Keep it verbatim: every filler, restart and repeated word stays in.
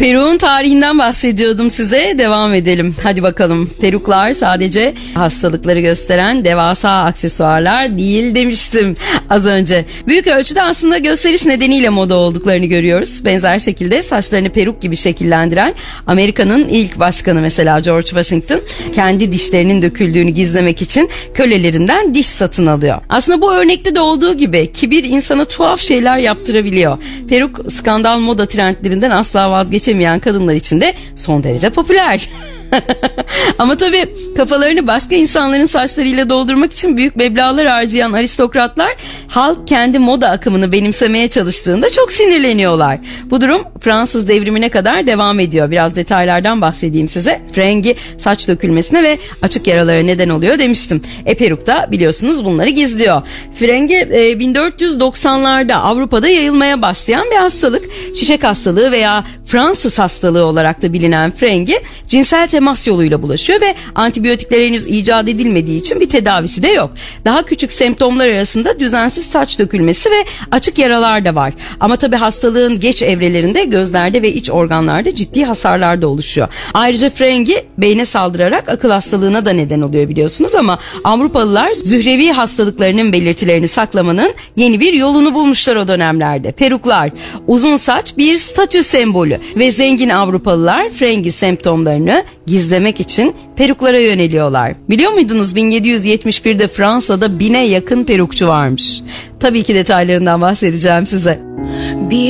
Peruk'un tarihinden bahsediyordum size. Devam edelim. Hadi bakalım. Peruklar sadece hastalıkları gösteren devasa aksesuarlar değil demiştim az önce. Büyük ölçüde aslında gösteriş nedeniyle moda olduklarını görüyoruz. Benzer şekilde saçlarını peruk gibi şekillendiren Amerika'nın ilk başkanı mesela George Washington kendi dişlerinin döküldüğünü gizlemek için kölelerinden diş satın alıyor. Aslında bu örnekte de olduğu gibi kibir insana tuhaf şeyler yaptırabiliyor. Peruk skandal moda trendlerinden asla vazgeçemeyen kadınlar için de son derece popüler. Ama tabii kafalarını başka insanların saçlarıyla doldurmak için büyük meblağlar harcayan aristokratlar halk kendi moda akımını benimsemeye çalıştığında çok sinirleniyorlar. Bu durum Fransız devrimine kadar devam ediyor. Biraz detaylardan bahsedeyim size. Frengi saç dökülmesine ve açık yaralara neden oluyor demiştim. E peruk da biliyorsunuz bunları gizliyor. Frengi e, bin dört yüz doksanlarda Avrupa'da yayılmaya başlayan bir hastalık. Şişek hastalığı veya Fransız hastalığı olarak da bilinen frengi cinsel temas yoluyla bulaşıyor ve antibiyotikler henüz icat edilmediği için bir tedavisi de yok. Daha küçük semptomlar arasında düzensiz saç dökülmesi ve açık yaralar da var. Ama tabii hastalığın geç evrelerinde gözlerde ve iç organlarda ciddi hasarlar da oluşuyor. Ayrıca frengi beyne saldırarak akıl hastalığına da neden oluyor biliyorsunuz ama Avrupalılar zührevi hastalıklarının belirtilerini saklamanın yeni bir yolunu bulmuşlar o dönemlerde. Peruklar, uzun saç bir statü sembolü ve zengin Avrupalılar frengi semptomlarını gizlemek için peruklara yöneliyorlar. Biliyor muydunuz bin yedi yüz yetmiş birde Fransa'da bine yakın perukçu varmış. Tabii ki detaylarından bahsedeceğim size. Bir